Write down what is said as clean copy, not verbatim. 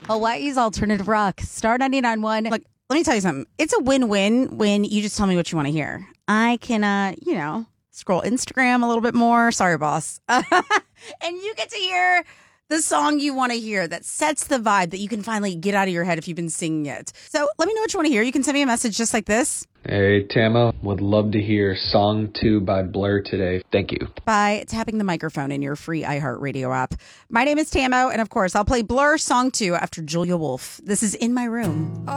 Hawaii's alternative rock, Star 99.1. Look, let me tell you something. It's a win-win when you just tell me what you want to hear. I can, scroll Instagram a little bit more. Sorry, boss. And you get to hear the song you want to hear that sets the vibe that you can finally get out of your head if you've been singing it. So let me know what you want to hear. You can send me a message just like this. Hey, Tamo, would love to hear Song 2 by Blur today. Thank you. By tapping the microphone in your free iHeartRadio app. My name is Tamo, and of course, I'll play Blur Song 2 after Julia Wolf. This is In My Room.